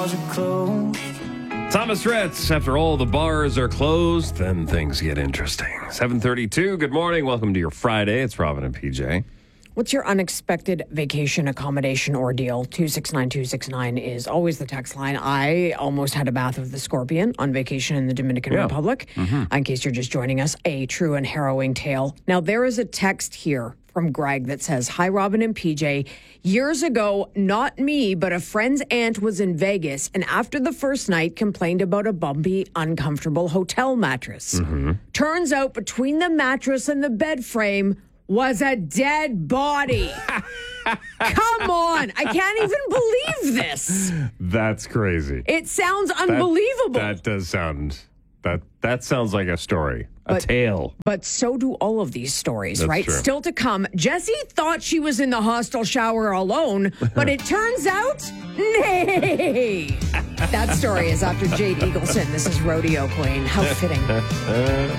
Thomas Rhetz, after all the bars are closed, then things get interesting. 7:32, good morning. Welcome to your Friday. It's Robin and PJ. What's your unexpected vacation accommodation ordeal? 269-269 is always the text line. I almost had a bath of the scorpion on vacation in the Dominican Republic. In case you're just joining us, a true and harrowing tale. Now, there is a text here from Greg that says, "Hi, Robin and PJ. Years ago, not me, but a friend's aunt was in Vegas and after the first night complained about a bumpy, uncomfortable hotel mattress. Turns out between the mattress and the bed frame was a dead body." Come on. I can't even believe this. That's crazy. It sounds unbelievable. That does sound... That sounds like a story, a tale. But so do all of these stories, That's right? true. Still to come. Jessie thought she was in the hostel shower alone, but it turns out, nay. That story is after Jade Eagleson. This is Rodeo Queen. How fitting.